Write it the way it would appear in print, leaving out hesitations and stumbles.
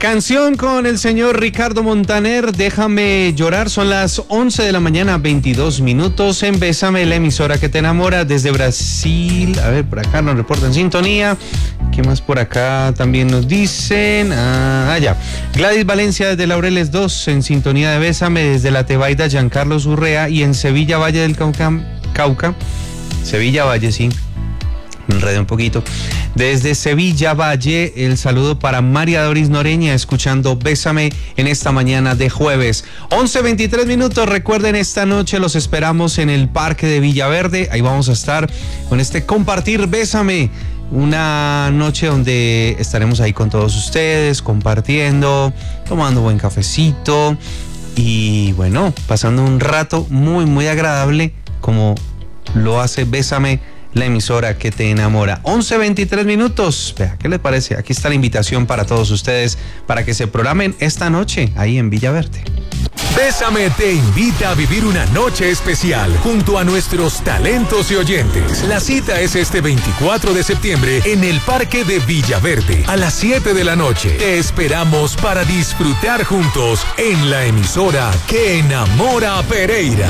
Canción con el señor Ricardo Montaner, Déjame llorar. Son las 11 de la mañana, 22 minutos en Bésame, la emisora que te enamora desde Brasil. A ver, por acá nos reportan sintonía. ¿Qué más por acá también nos dicen? Ya. Gladys Valencia desde Laureles 2 en sintonía de Bésame, desde La Tebaida, Giancarlos Urrea, y en Sevilla, Valle del Cauca. Sevilla Valle, sí. Me enredé un poquito. Desde Sevilla Valle, el saludo para María Doris Noreña, escuchando Bésame en esta mañana de jueves. 11:23 minutos. Recuerden, esta noche los esperamos en el Parque de Villaverde. Ahí vamos a estar con este Compartir Bésame. Una noche donde estaremos ahí con todos ustedes, compartiendo, tomando buen cafecito y bueno, pasando un rato muy, muy agradable como lo hace Bésame, la emisora que te enamora. 11:23 minutos. Vea, ¿qué les parece? Aquí está la invitación para todos ustedes para que se programen esta noche ahí en Villaverde. Bésame te invita a vivir una noche especial junto a nuestros talentos y oyentes. La cita es este 24 de septiembre en el Parque de Villaverde a las 7 de la noche. Te esperamos para disfrutar juntos en la emisora que enamora a Pereira.